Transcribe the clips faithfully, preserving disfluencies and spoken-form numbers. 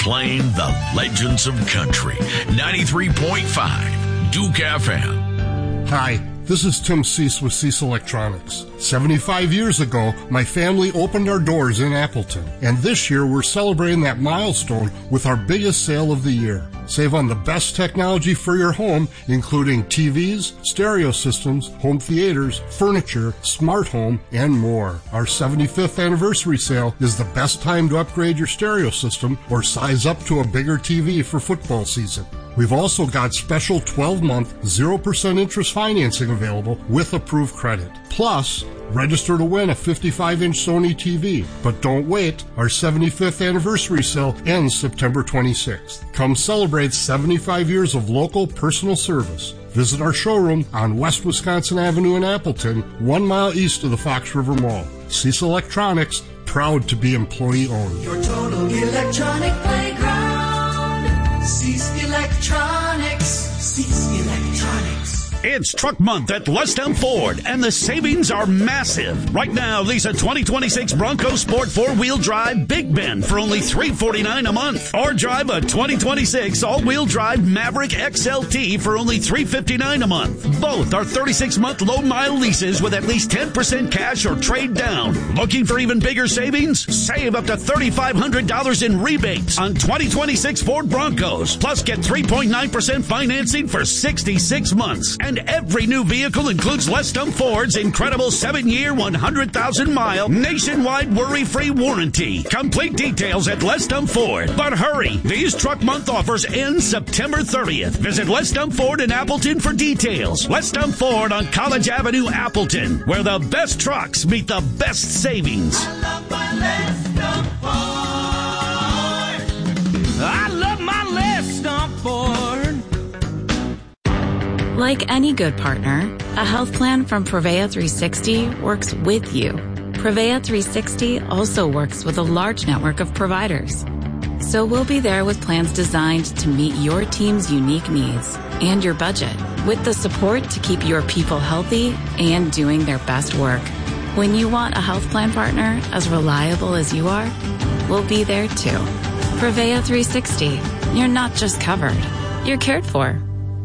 playing the legends of country. ninety-three point five Duke F M. Hi, this is Tim Cease with Cease Electronics. seventy-five years ago, my family opened our doors in Appleton, and this year we're celebrating that milestone with our biggest sale of the year. Save on the best technology for your home, including T Vs, stereo systems, home theaters, furniture, smart home, and more. Our seventy-fifth anniversary sale is the best time to upgrade your stereo system or size up to a bigger T V for football season. We've also got special twelve-month, zero percent interest financing available with approved credit. Plus, register to win a fifty-five inch Sony T V. But don't wait. Our seventy-fifth anniversary sale ends September twenty-sixth. Come celebrate seventy-five years of local personal service. Visit our showroom on West Wisconsin Avenue in Appleton, one mile east of the Fox River Mall. Cease Electronics, proud to be employee-owned. Your total electronic playground. Cease Electronics. Cease Electronics. It's Truck Month at Westham Ford, and the savings are massive. Right now, lease a twenty twenty-six Bronco Sport four-wheel drive Big Bend for only three hundred forty-nine dollars a month. Or drive a twenty twenty-six all-wheel drive Maverick X L T for only three hundred fifty-nine dollars a month. Both are thirty-six month low-mile leases with at least ten percent cash or trade down. Looking for even bigger savings? Save up to three thousand five hundred dollars in rebates on twenty twenty-six Ford Broncos. Plus, get three point nine percent financing for sixty-six months. And every new vehicle includes Westham Ford's incredible seven-year, one hundred thousand mile nationwide worry-free warranty. Complete details at Westham Ford. But hurry, these Truck Month offers end September thirtieth. Visit Westham Ford in Appleton for details. Westham Ford on College Avenue, Appleton, where the best trucks meet the best savings. I love my Westham Ford. I love my Westham Ford. Like any good partner, a health plan from Prevea three sixty works with you. Prevea three sixty also works with a large network of providers. So we'll be there with plans designed to meet your team's unique needs and your budget, with the support to keep your people healthy and doing their best work. When you want a health plan partner as reliable as you are, we'll be there too. Prevea three sixty. You're not just covered, you're cared for.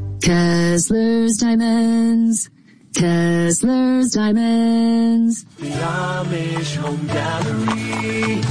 Kessler's Diamonds. Kessler's Diamonds. The Amish Home Gallery.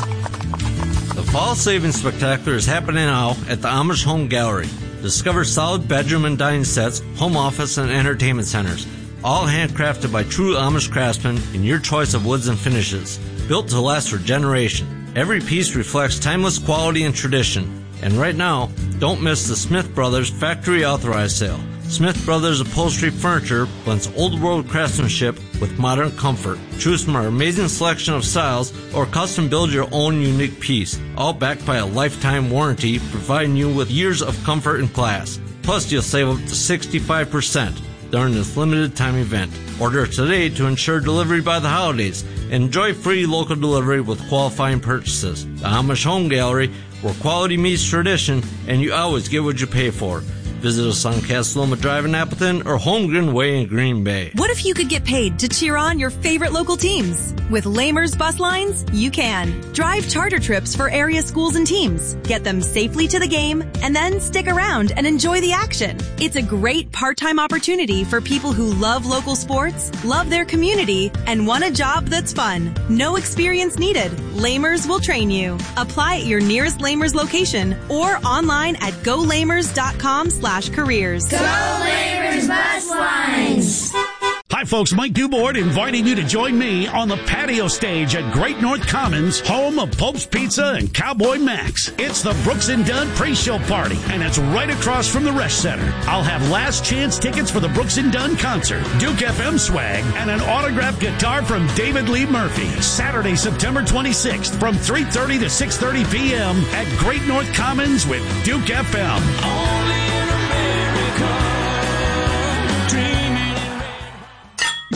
The Fall Savings Spectacular is happening now at the Amish Home Gallery. Discover solid bedroom and dining sets, home office, and entertainment centers. All handcrafted by true Amish craftsmen in your choice of woods and finishes. Built to last for generations. Every piece reflects timeless quality and tradition. And right now, don't miss the Smith Brothers Factory Authorized Sale. Smith Brothers Upholstery Furniture blends old world craftsmanship with modern comfort. Choose from our amazing selection of styles or custom build your own unique piece, all backed by a lifetime warranty, providing you with years of comfort and class. Plus, you'll save up to sixty-five percent during this limited time event. Order today to ensure delivery by the holidays. Enjoy free local delivery with qualifying purchases. The Amish Home Gallery, where quality meets tradition and you always get what you pay for. Visit us on Castelloma Drive in Appleton or Holmgren Way in Green Bay. What if you could get paid to cheer on your favorite local teams? With Lamers Bus Lines, you can. Drive charter trips for area schools and teams. Get them safely to the game and then stick around and enjoy the action. It's a great part-time opportunity for people who love local sports, love their community, and want a job that's fun. No experience needed. Lamers will train you. Apply at your nearest Lamers location or online at go lamers dot com slash careers. Go Lamers Bus Lines! Hi folks, Mike Dubord inviting you to join me on the patio stage at Great North Commons, home of Pope's Pizza and Cowboy Max. It's the Brooks and Dunn pre-show party, and it's right across from the Resch Center. I'll have last chance tickets for the Brooks and Dunn concert, Duke F M swag, and an autographed guitar from David Lee Murphy. Saturday, September twenty-sixth from three thirty to six thirty p.m. at Great North Commons with Duke F M. Only in America.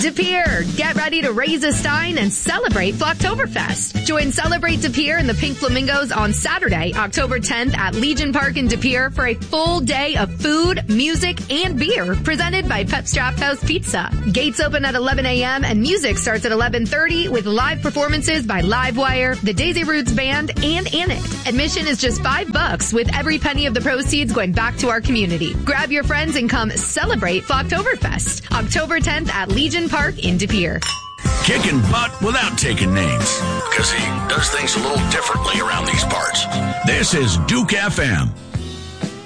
De Pere, get ready to raise a stein and celebrate Flocktoberfest. Join Celebrate De Pere and the Pink Flamingos on Saturday, October tenth at Legion Park in De Pere for a full day of food, music, and beer presented by Pep's Draft House Pizza. Gates open at eleven a.m. and music starts at eleven thirty with live performances by Livewire, the Daisy Roots Band, and Annette. Admission is just five bucks with every penny of the proceeds going back to our community. Grab your friends and come celebrate Flocktoberfest. October tenth at Legion Park in De Pere. Kicking butt without taking names, because he does things a little differently around these parts. This is Duke F M.